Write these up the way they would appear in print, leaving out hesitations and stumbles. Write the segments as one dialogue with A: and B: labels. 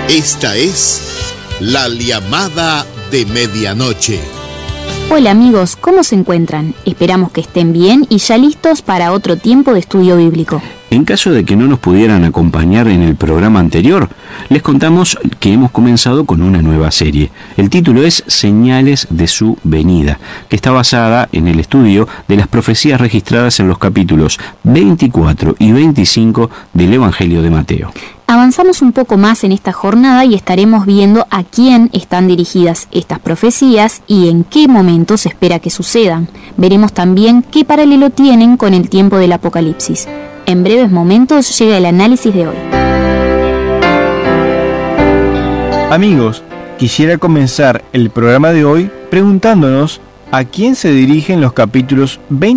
A: Esta es la llamada de medianoche.
B: Hola amigos, ¿cómo se encuentran? Esperamos que estén bien y ya listos para otro tiempo de estudio bíblico.
C: En caso de que no nos pudieran acompañar en el programa anterior, les contamos que hemos comenzado con una nueva serie. El título es Señales de su venida, que está basada en el estudio de las profecías registradas en los capítulos 24 y 25 del Evangelio de Mateo.
B: Avanzamos un poco más en esta jornada y estaremos viendo a quién están dirigidas estas profecías y en qué momento se espera que sucedan. Veremos también qué paralelo tienen con el tiempo del Apocalipsis. En breves momentos llega el análisis de hoy.
D: Amigos, quisiera comenzar el programa de hoy preguntándonos a quién se dirigen los capítulos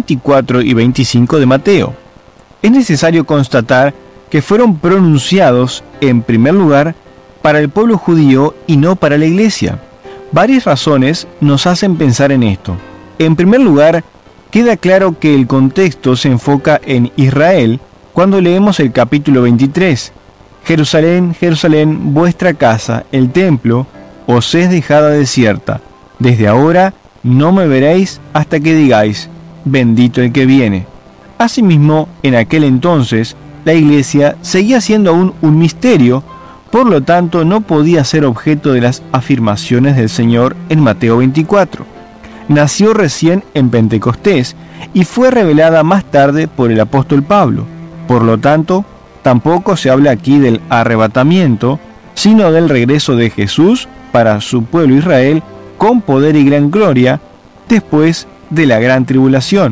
D: 24 y 25 de Mateo. Es necesario constatar que fueron pronunciados, en primer lugar, para el pueblo judío y no para la iglesia. Varias razones nos hacen pensar en esto. En primer lugar, queda claro que el contexto se enfoca en Israel cuando leemos el capítulo 23. Jerusalén, Jerusalén, vuestra casa, el templo, os es dejada desierta. Desde ahora no me veréis hasta que digáis, bendito el que viene. Asimismo, en aquel entonces, la iglesia seguía siendo aún un misterio, por lo tanto no podía ser objeto de las afirmaciones del Señor en Mateo 24. Nació recién en Pentecostés y fue revelada más tarde por el apóstol Pablo. Por lo tanto, tampoco se habla aquí del arrebatamiento, sino del regreso de Jesús para su pueblo Israel con poder y gran gloria después de la gran tribulación.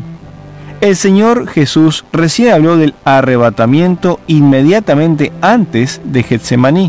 D: El Señor Jesús recién habló del arrebatamiento inmediatamente antes de Getsemaní.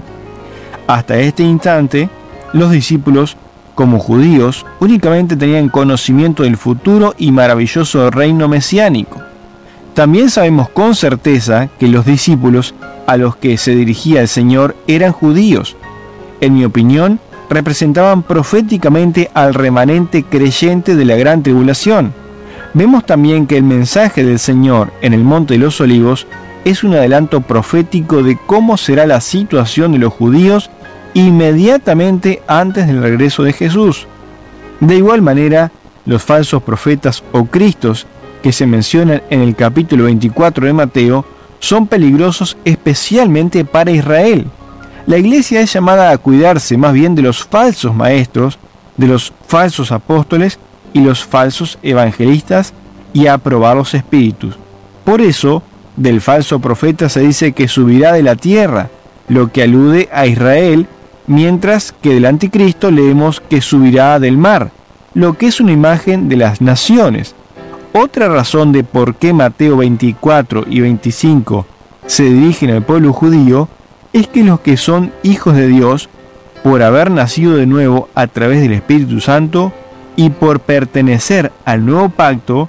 D: Hasta este instante, los discípulos, como judíos, únicamente tenían conocimiento del futuro y maravilloso reino mesiánico. También sabemos con certeza que los discípulos a los que se dirigía el Señor eran judíos. En mi opinión, representaban proféticamente al remanente creyente de la gran tribulación. Vemos también que el mensaje del Señor en el Monte de los Olivos es un adelanto profético de cómo será la situación de los judíos inmediatamente antes del regreso de Jesús. De igual manera, los falsos profetas o cristos que se mencionan en el capítulo 24 de Mateo son peligrosos especialmente para Israel. La iglesia es llamada a cuidarse más bien de los falsos maestros, de los falsos apóstoles y los falsos evangelistas y a probar los espíritus. Por eso, del falso profeta se dice que subirá de la tierra, lo que alude a Israel, mientras que del anticristo leemos que subirá del mar, lo que es una imagen de las naciones. Otra razón de por qué Mateo 24 y 25 se dirigen al pueblo judío es que los que son hijos de Dios, por haber nacido de nuevo a través del Espíritu Santo, y por pertenecer al nuevo pacto,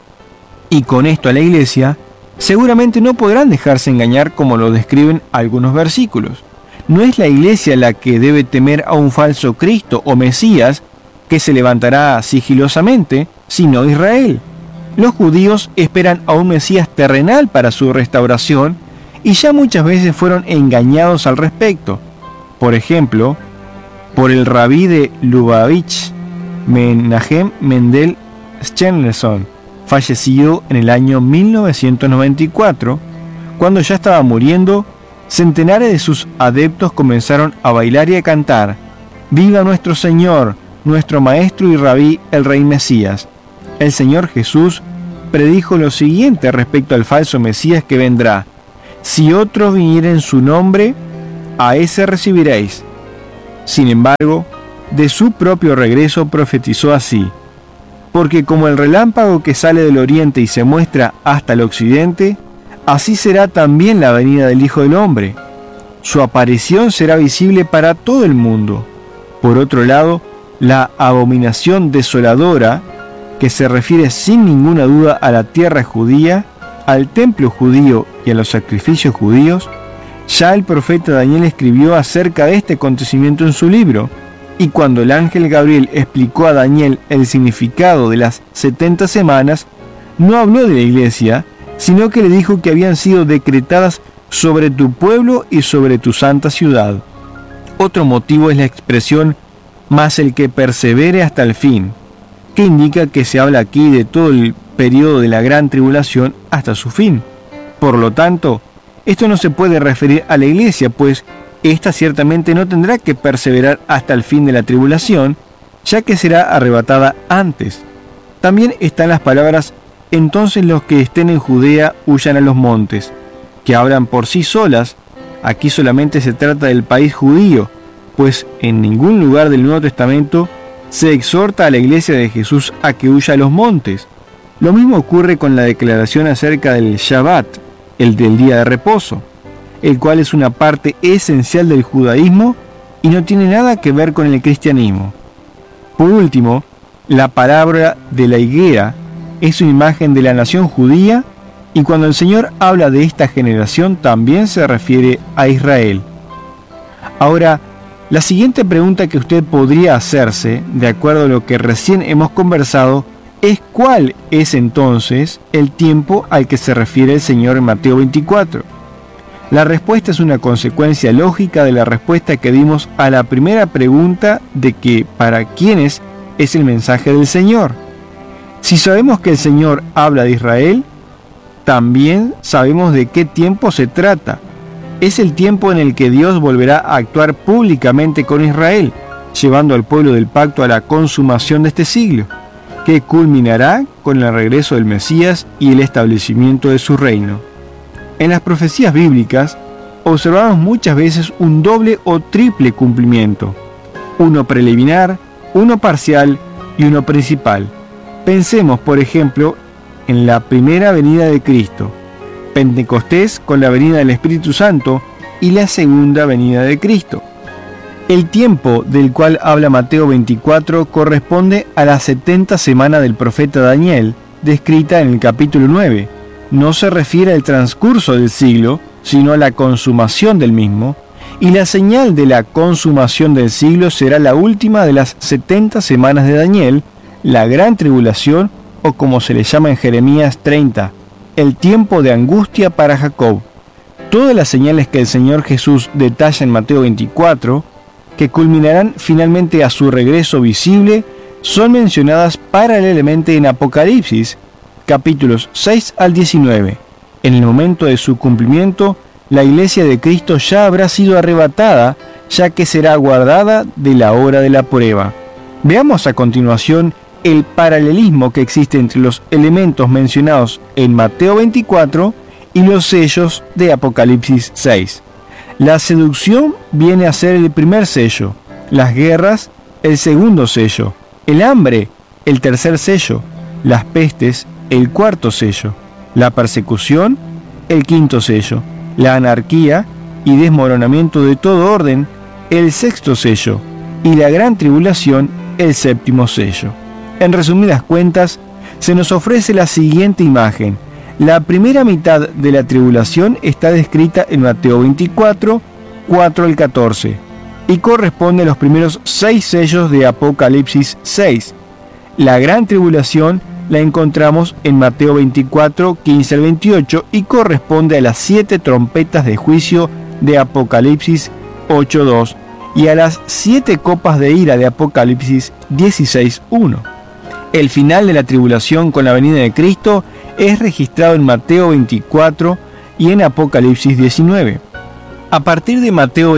D: y con esto a la iglesia, seguramente no podrán dejarse engañar como lo describen algunos versículos. No es la iglesia la que debe temer a un falso Cristo o Mesías que se levantará sigilosamente, sino Israel. Los judíos esperan a un Mesías terrenal para su restauración y ya muchas veces fueron engañados al respecto. Por ejemplo, por el rabí de Lubavitch, Menahem Mendel Schneerson, fallecido en el año 1994. Cuando ya estaba muriendo, centenares de sus adeptos comenzaron a bailar y a cantar: «Viva nuestro Señor, nuestro Maestro y Rabí, el Rey Mesías». El Señor Jesús predijo lo siguiente respecto al falso Mesías que vendrá: «Si otro viniera en su nombre, a ese recibiréis». Sin embargo, de su propio regreso profetizó así: «Porque como el relámpago que sale del oriente y se muestra hasta el occidente, así será también la venida del Hijo del Hombre. Su aparición será visible para todo el mundo». Por otro lado, la abominación desoladora, que se refiere sin ninguna duda a la tierra judía, al templo judío y a los sacrificios judíos, ya el profeta Daniel escribió acerca de este acontecimiento en su libro. Y cuando el ángel Gabriel explicó a Daniel el significado de las 70 semanas, no habló de la iglesia, sino que le dijo que habían sido decretadas sobre tu pueblo y sobre tu santa ciudad. Otro motivo es la expresión «más el que persevere hasta el fin», que indica que se habla aquí de todo el periodo de la gran tribulación hasta su fin. Por lo tanto, esto no se puede referir a la iglesia, pues ésta ciertamente no tendrá que perseverar hasta el fin de la tribulación, ya que será arrebatada antes. También están las palabras «entonces los que estén en Judea huyan a los montes», que hablan por sí solas. Aquí solamente se trata del país judío, pues en ningún lugar del Nuevo Testamento se exhorta a la iglesia de Jesús a que huya a los montes. Lo mismo ocurre con la declaración acerca del Shabbat, el del día de reposo, el cual es una parte esencial del judaísmo y no tiene nada que ver con el cristianismo. Por último, la parábola de la higuera es una imagen de la nación judía, y cuando el Señor habla de esta generación también se refiere a Israel. Ahora, la siguiente pregunta que usted podría hacerse, de acuerdo a lo que recién hemos conversado, es ¿cuál es entonces el tiempo al que se refiere el Señor en Mateo 24? La respuesta es una consecuencia lógica de la respuesta que dimos a la primera pregunta de que ¿para quiénes es el mensaje del Señor? Si sabemos que el Señor habla de Israel, también sabemos de qué tiempo se trata. Es el tiempo en el que Dios volverá a actuar públicamente con Israel, llevando al pueblo del pacto a la consumación de este siglo, que culminará con el regreso del Mesías y el establecimiento de su reino. En las profecías bíblicas observamos muchas veces un doble o triple cumplimiento, uno preliminar, uno parcial y uno principal. Pensemos, por ejemplo, en la primera venida de Cristo, Pentecostés con la venida del Espíritu Santo y la segunda venida de Cristo. El tiempo del cual habla Mateo 24 corresponde a la 70 semana del profeta Daniel, descrita en el capítulo 9. No se refiere al transcurso del siglo, sino a la consumación del mismo, y la señal de la consumación del siglo será la última de las 70 semanas de Daniel, la gran tribulación, o como se le llama en Jeremías 30, el tiempo de angustia para Jacob. Todas las señales que el Señor Jesús detalla en Mateo 24, que culminarán finalmente a su regreso visible, son mencionadas paralelamente en Apocalipsis, capítulos 6 al 19. En el momento de su cumplimiento, la iglesia de Cristo ya habrá sido arrebatada, ya que será guardada de la hora de la prueba. Veamos a continuación el paralelismo que existe entre los elementos mencionados en Mateo 24 y los sellos de Apocalipsis 6. La seducción viene a ser el primer sello, las guerras el segundo sello, el hambre el tercer sello, las pestes el cuarto sello, la persecución el quinto sello, la anarquía y desmoronamiento de todo orden el sexto sello y la gran tribulación el séptimo sello. En resumidas cuentas, se nos ofrece la siguiente imagen. La primera mitad de la tribulación está descrita en Mateo 24, 4 al 14, y corresponde a los primeros 6 sellos de Apocalipsis 6. La gran tribulación la encontramos en Mateo 24, 15 al 28, y corresponde a las 7 trompetas de juicio de Apocalipsis 8, 2, y a las 7 copas de ira de Apocalipsis 16, 1. El final de la tribulación con la venida de Cristo es registrado en Mateo 24 y en Apocalipsis 19. A partir de Mateo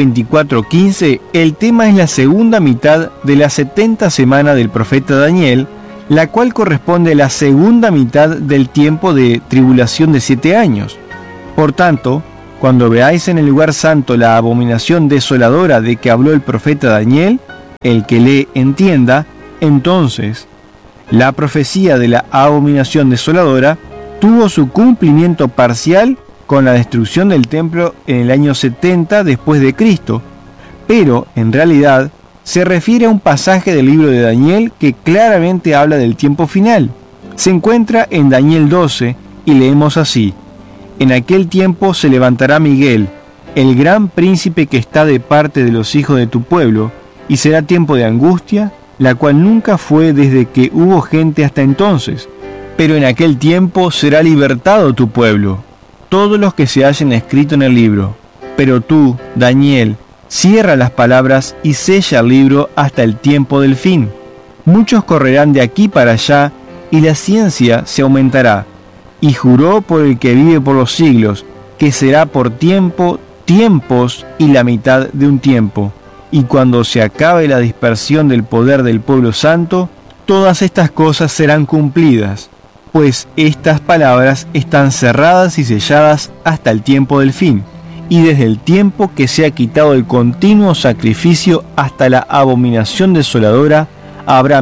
D: 24:15, el tema es la segunda mitad de la 70 semana del profeta Daniel, la cual corresponde a la segunda mitad del tiempo de tribulación de 7 años. Por tanto, cuando veáis en el lugar santo la abominación desoladora de que habló el profeta Daniel, el que lee entienda, entonces la profecía de la abominación desoladora tuvo su cumplimiento parcial con la destrucción del templo en el año 70 después de Cristo, pero en realidad se refiere a un pasaje del libro de Daniel que claramente habla del tiempo final. Se encuentra en Daniel 12 y leemos así: En aquel tiempo se levantará Miguel, el gran príncipe que está de parte de los hijos de tu pueblo, y será tiempo de angustia, la cual nunca fue desde que hubo gente hasta entonces. Pero en aquel tiempo será libertado tu pueblo, todos los que se hayan escrito en el libro. Pero tú, Daniel, cierra las palabras y sella el libro hasta el tiempo del fin. Muchos correrán de aquí para allá y la ciencia se aumentará. Y juró por el que vive por los siglos, que será por tiempo, tiempos y la mitad de un tiempo. Y cuando se acabe la dispersión del poder del pueblo santo, todas estas cosas serán cumplidas, pues estas palabras están cerradas y selladas hasta el tiempo del fin, y desde el tiempo que se ha quitado el continuo sacrificio hasta la abominación desoladora, habrá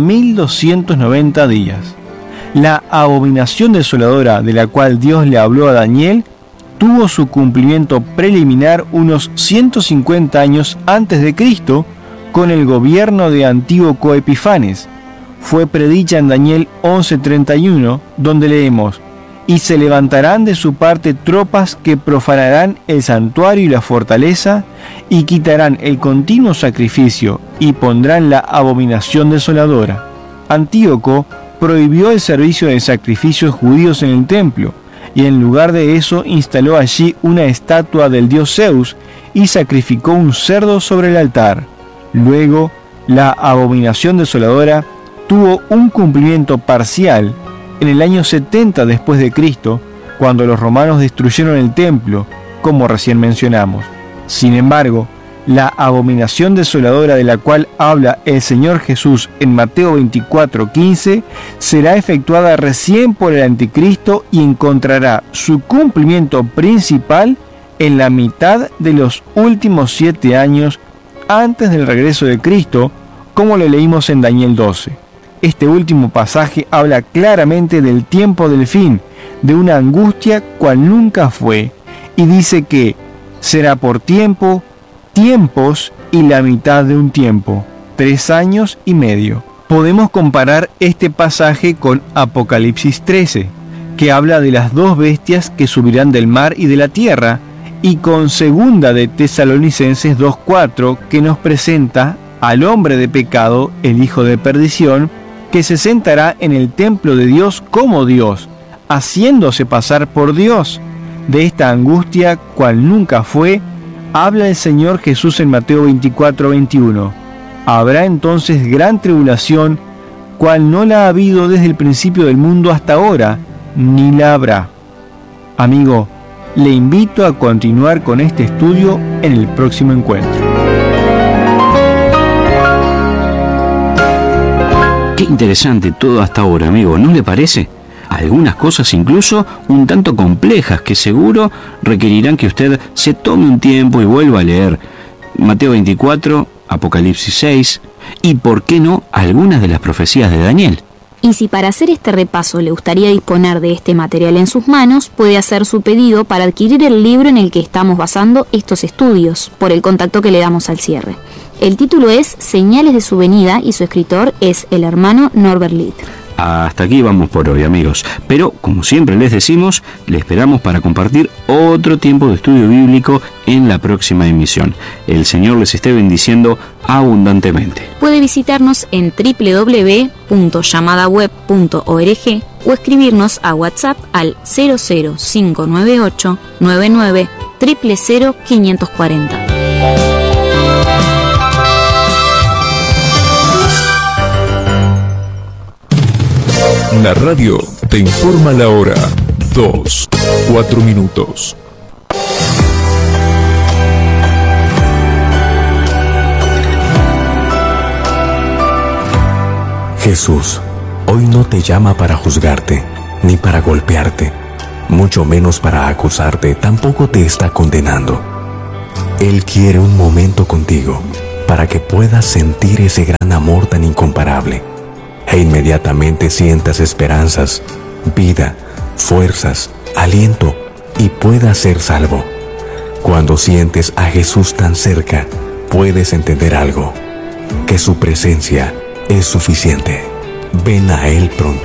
D: 1290 días. La abominación desoladora de la cual Dios le habló a Daniel tuvo su cumplimiento preliminar unos 150 años antes de Cristo, con el gobierno de Antíoco Epifanes. Fue predicha en Daniel 11:31, donde leemos: y se levantarán de su parte tropas que profanarán el santuario y la fortaleza, y quitarán el continuo sacrificio, y pondrán la abominación desoladora. Antíoco prohibió el servicio de sacrificios judíos en el templo, y en lugar de eso instaló allí una estatua del dios Zeus y sacrificó un cerdo sobre el altar. Luego, la abominación desoladora tuvo un cumplimiento parcial en el año 70 después de Cristo, cuando los romanos destruyeron el templo, como recién mencionamos. Sin embargo, la abominación desoladora de la cual habla el Señor Jesús en Mateo 24:15 será efectuada recién por el Anticristo y encontrará su cumplimiento principal en la mitad de los últimos 7 años antes del regreso de Cristo, como lo leímos en Daniel 12. Este último pasaje habla claramente del tiempo del fin, de una angustia cual nunca fue, y dice que será por tiempo, tiempos y la mitad de un tiempo, 3 años y medio. Podemos comparar este pasaje con Apocalipsis 13, que habla de las 2 bestias que subirán del mar y de la tierra, y con segunda de Tesalonicenses 2:4, que nos presenta al hombre de pecado, el hijo de perdición, que se sentará en el templo de Dios como Dios, haciéndose pasar por Dios. De esta angustia, cual nunca fue, habla el Señor Jesús en Mateo 24:21. Habrá entonces gran tribulación, cual no la ha habido desde el principio del mundo hasta ahora, ni la habrá. Amigo, le invito a continuar con este estudio en el próximo encuentro.
C: Qué interesante todo hasta ahora, amigo, ¿no le parece? Algunas cosas incluso un tanto complejas que seguro requerirán que usted se tome un tiempo y vuelva a leer Mateo 24, Apocalipsis 6 y, ¿por qué no?, algunas de las profecías de Daniel.
B: Y si para hacer este repaso le gustaría disponer de este material en sus manos, puede hacer su pedido para adquirir el libro en el que estamos basando estos estudios, por el contacto que le damos al cierre. El título es Señales de su venida y su escritor es el hermano Norbert Litt.
C: Hasta aquí vamos por hoy, amigos. Pero, como siempre les decimos, le esperamos para compartir otro tiempo de estudio bíblico en la próxima emisión. El Señor les esté bendiciendo abundantemente.
B: Puede visitarnos en www.llamadaweb.org o escribirnos a WhatsApp al 00598 99 000 540.
E: La radio te informa la hora. 2:04 minutos.
F: Jesús hoy no te llama para juzgarte, ni para golpearte, mucho menos para acusarte, tampoco te está condenando. Él quiere un momento contigo, para que puedas sentir ese gran amor tan incomparable, e inmediatamente sientas esperanzas, vida, fuerzas, aliento, y puedas ser salvo. Cuando sientes a Jesús tan cerca, puedes entender algo, que su presencia es suficiente. Ven a Él pronto.